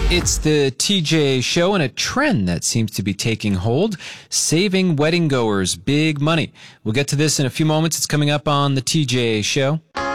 It's the TJ Show, and a trend that seems to be taking hold, saving wedding goers big money. We'll get to this in a few moments. It's coming up on the TJ Show.